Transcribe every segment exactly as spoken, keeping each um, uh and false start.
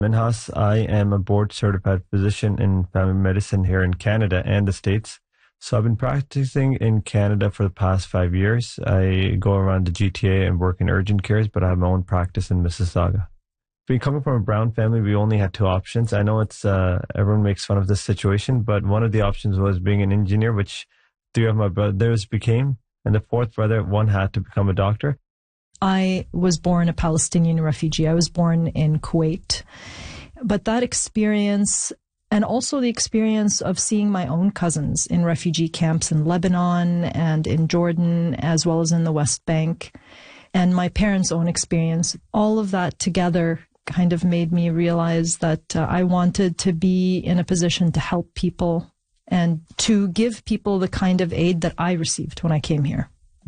Minhas. I am a board-certified physician in family medicine here in Canada and the States. So I've been practicing in Canada for the past five years. I go around the G T A and work in urgent cares, but I have my own practice in Mississauga. Being coming from a Brown family, we only had two options. I know it's uh, everyone makes fun of this situation, but one of the options was being an engineer, which three of my brothers became, and the fourth brother, one had to become a doctor. I was born a Palestinian refugee. I was born in Kuwait. But that experience, and also the experience of seeing my own cousins in refugee camps in Lebanon and in Jordan, as well as in the West Bank, and my parents' own experience, all of that together kind of made me realize that uh, I wanted to be in a position to help people and to give people the kind of aid that I received when I came here.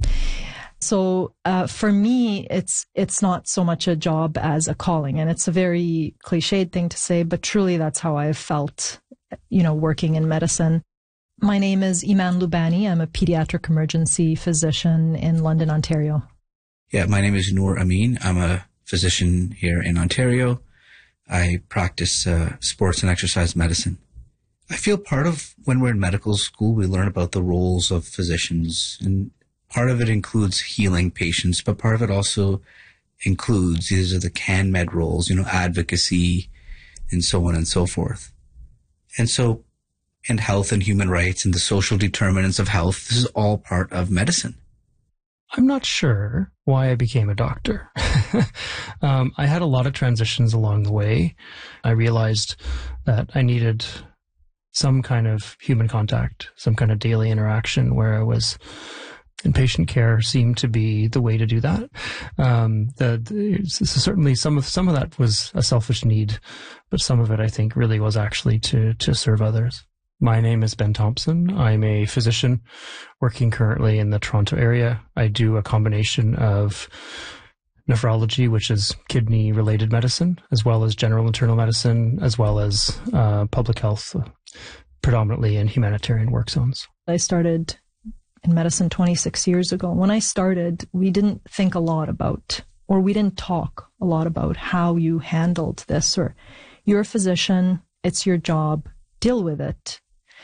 So uh, for me, it's it's not so much a job as a calling, and it's a very cliched thing to say, but truly that's how I've felt, you know, working in medicine. My name is Iman Lubani. I'm a pediatric emergency physician in London, Ontario. Yeah, my name is Noor Amin. I'm a physician here in Ontario. I practice uh, sports and exercise medicine. I feel part of when we're in medical school, we learn about the roles of physicians, and part of it includes healing patients, but part of it also includes, these are the CanMed roles, you know, advocacy and so on and so forth. And so, and health and human rights and the social determinants of health, this is all part of medicine. I'm not sure why I became a doctor. um, I had a lot of transitions along the way. I realized that I needed some kind of human contact, some kind of daily interaction where I was in patient care seemed to be the way to do that. Um, the, the, certainly some of, some of that was a selfish need, but some of it I think really was actually to, to serve others. My name is Ben Thompson. I'm a physician working currently in the Toronto area. I do a combination of nephrology, which is kidney-related medicine, as well as general internal medicine, as well as uh, public health, predominantly in humanitarian work zones. I started in medicine twenty-six years ago. When I started, we didn't think a lot about, or we didn't talk a lot about how you handled this, or you're a physician, it's your job, deal with it.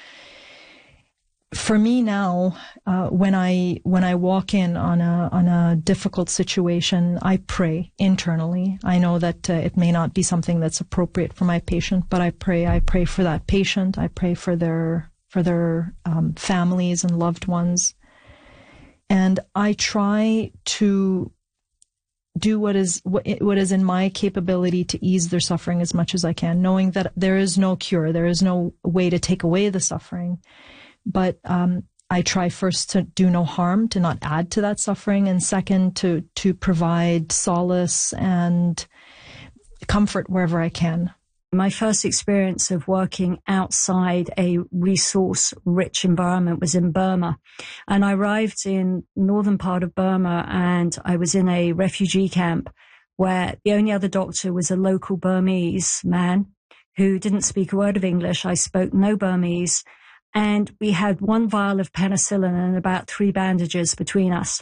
For me now, uh, when I when I walk in on a on a difficult situation, I pray internally. I know that uh, it may not be something that's appropriate for my patient, but I pray. I pray for that patient. I pray for their for their um, families and loved ones, and I try to do what is what, what is in my capability to ease their suffering as much as I can, knowing that there is no cure, there is no way to take away the suffering. But um, I try first to do no harm, to not add to that suffering, and second, to to provide solace and comfort wherever I can. My first experience of working outside a resource-rich environment was in Burma. And I arrived in northern part of Burma, and I was in a refugee camp where the only other doctor was a local Burmese man who didn't speak a word of English. I spoke no Burmese. And we had one vial of penicillin and about three bandages between us.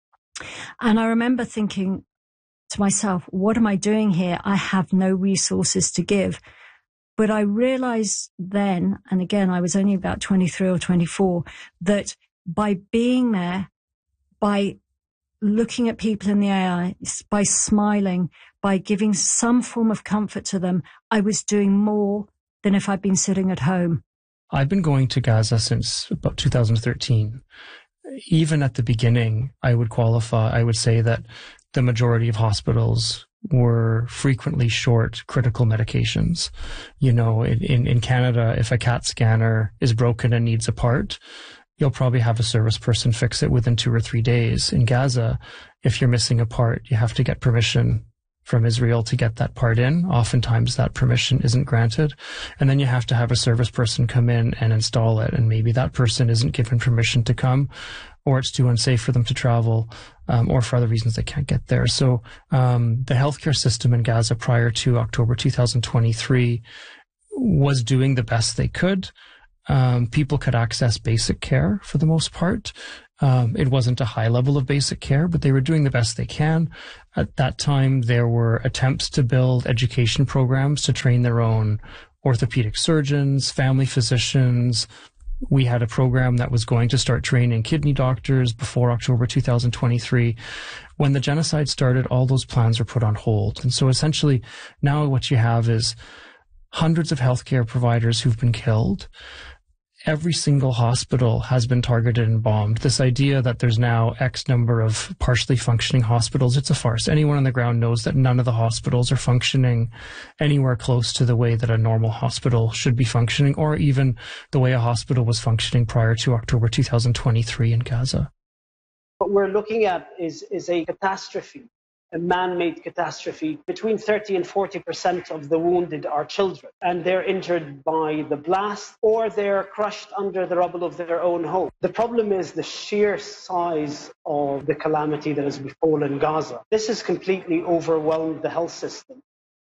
And I remember thinking to myself, what am I doing here? I have no resources to give. But I realized then, and again, I was only about twenty-three or twenty-four, that by being there, by looking at people in the eyes, by smiling, by giving some form of comfort to them, I was doing more than if I'd been sitting at home. I've been going to Gaza since about two thousand thirteen. Even at the beginning, I would qualify, I would say that the majority of hospitals were frequently short critical medications. You know, in, in Canada, if a CAT scanner is broken and needs a part, you'll probably have a service person fix it within two or three days. In Gaza, if you're missing a part, you have to get permission from Israel to get that part in. Oftentimes that permission isn't granted. And then you have to have a service person come in and install it. And maybe that person isn't given permission to come, or it's too unsafe for them to travel, um, or for other reasons they can't get there. So um, the healthcare system in Gaza prior to October two thousand twenty-three was doing the best they could. Um, people could access basic care for the most part. Um, it wasn't a high level of basic care, but they were doing the best they can. At that time, there were attempts to build education programs to train their own orthopedic surgeons, family physicians. We had a program that was going to start training kidney doctors before October two thousand twenty-three. When the genocide started, all those plans were put on hold. And so essentially now what you have is hundreds of healthcare providers who've been killed. Every single hospital has been targeted and bombed. This idea that there's now X number of partially functioning hospitals, it's a farce. Anyone on the ground knows that none of the hospitals are functioning anywhere close to the way that a normal hospital should be functioning, or even the way a hospital was functioning prior to October two thousand twenty-three in Gaza. What we're looking at is, is a catastrophe, a man-made catastrophe. Between thirty and forty percent of the wounded are children, and they're injured by the blast or they're crushed under the rubble of their own home. The problem is the sheer size of the calamity that has befallen Gaza. This has completely overwhelmed the health system.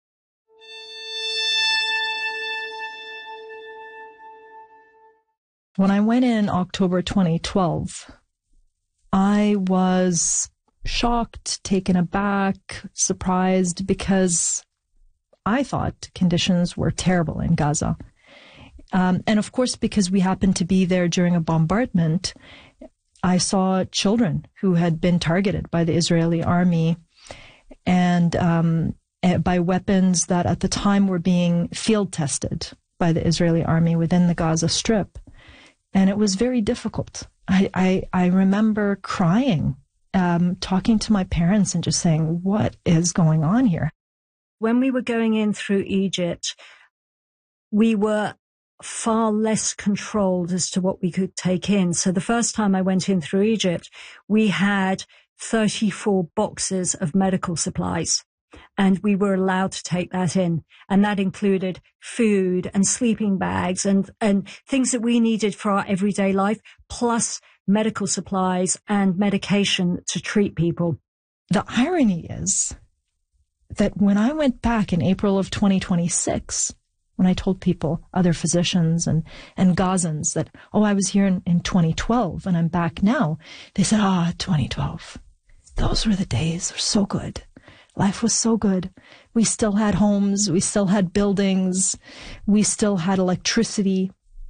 When I went in October twenty twelve, I was shocked, taken aback, surprised, because I thought conditions were terrible in Gaza. Um, and of course, because we happened to be there during a bombardment, I saw children who had been targeted by the Israeli army and um, by weapons that at the time were being field tested by the Israeli army within the Gaza Strip. And it was very difficult. I, I, I remember crying, um, talking to my parents and just saying, what is going on here? When we were going in through Egypt, we were far less controlled as to what we could take in. So the first time I went in through Egypt, we had thirty-four boxes of medical supplies, and we were allowed to take that in. And that included food and sleeping bags and, and things that we needed for our everyday life, plus medical supplies and medication to treat people. The irony is that when I went back in April of twenty twenty-six, when I told people, other physicians and, and Gazans, that, oh, I was here in, in twenty twelve and I'm back now, they said, ah, oh, twenty twelve. Those were the days. They're so good. Life was so good. We still had homes. We still had buildings. We still had electricity.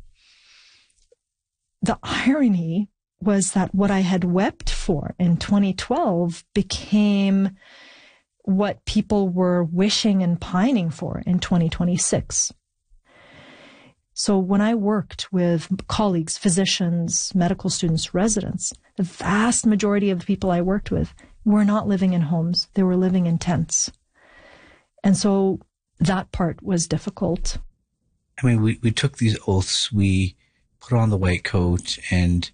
The irony was that what I had wept for in twenty twelve became what people were wishing and pining for in twenty twenty-six. So when I worked with colleagues, physicians, medical students, residents, the vast majority of the people I worked with were not living in homes. They were living in tents. And so that part was difficult. I mean, we, we took these oaths, we put on the white coat, and,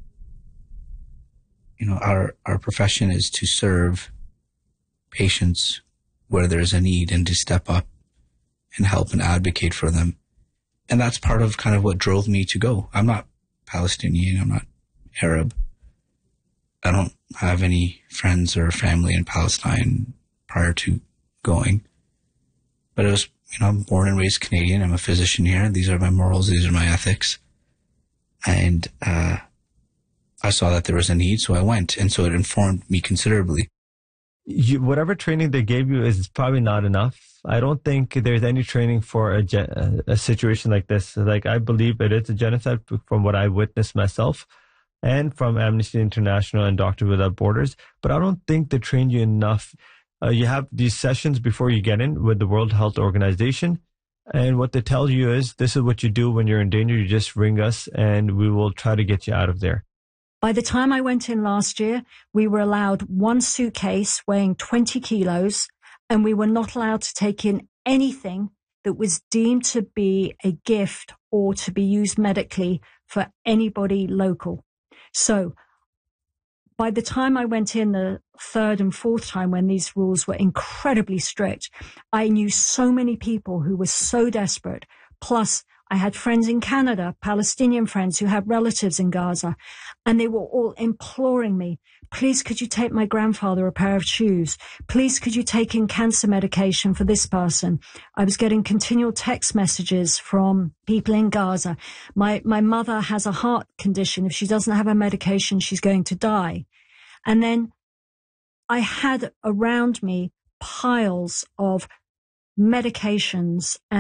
you know, our, our profession is to serve patients where there's a need and to step up and help and advocate for them. And that's part of kind of what drove me to go. I'm not Palestinian. I'm not Arab. I don't have any friends or family in Palestine prior to going. But it was, you know, I'm born and raised Canadian. I'm a physician here. These are my morals. These are my ethics. And uh, I saw that there was a need, so I went. And so it informed me considerably. You, whatever training they gave you is probably not enough. I don't think there's any training for a, gen- a situation like this. Like, I believe it is a genocide from what I witnessed myself and from Amnesty International and Doctors Without Borders. But I don't think they train you enough. Uh, you have these sessions before you get in with the World Health Organization. And what they tell you is, this is what you do when you're in danger. You just ring us and we will try to get you out of there. By the time I went in last year, we were allowed one suitcase weighing twenty kilos, and we were not allowed to take in anything that was deemed to be a gift or to be used medically for anybody local. So by the time I went in the third and fourth time, when these rules were incredibly strict, I knew so many people who were so desperate. Plus, I had friends in Canada, Palestinian friends who had relatives in Gaza, and they were all imploring me, please could you take my grandfather a pair of shoes? Please could you take in cancer medication for this person? I was getting continual text messages from people in Gaza. My, my mother has a heart condition. If she doesn't have her medication, she's going to die. And then I had around me piles of medications